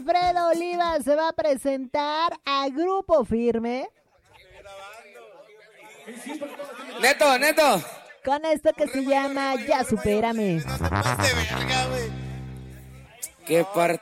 Alfredo Oliva se va a presentar a Grupo Firme. Neto. Con esto que se llama Ya Supérame. Qué parte